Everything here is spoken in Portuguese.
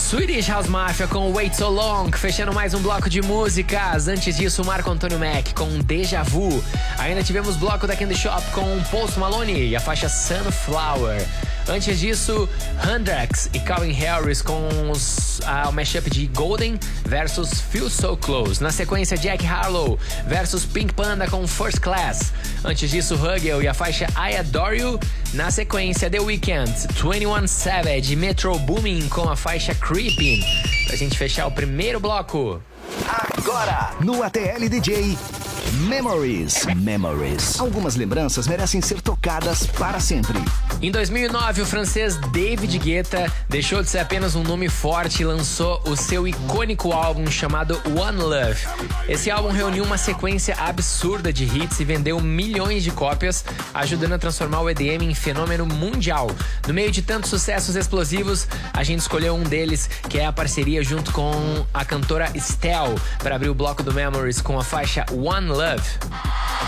Swedish House Mafia com Wait So Long, fechando mais um bloco de músicas. Antes disso, Marco Antônio Mack com Deja Vu. Ainda tivemos bloco da Candy Shop com Post Malone e a faixa Sunflower. Antes disso, Hendrix e Calvin Harris com o mashup de Golden versus Feel So Close. Na sequência, Jack Harlow versus Pink Panda com First Class. Antes disso, Hugel e a faixa I Adore You. Na sequência, The Weeknd, 21 Savage e Metro Boomin com a faixa Creepin'. Pra gente fechar o primeiro bloco. Agora, no ATL DJ, Memories. Algumas lembranças merecem ser tocadas para sempre. Em 2009, o francês David Guetta deixou de ser apenas um nome forte e lançou o seu icônico álbum chamado One Love. Esse álbum reuniu uma sequência absurda de hits e vendeu milhões de cópias, ajudando a transformar o EDM em fenômeno mundial. No meio de tantos sucessos explosivos, a gente escolheu um deles, que é a parceria junto com a cantora Estelle, para abrir o bloco do Memories com a faixa One Love.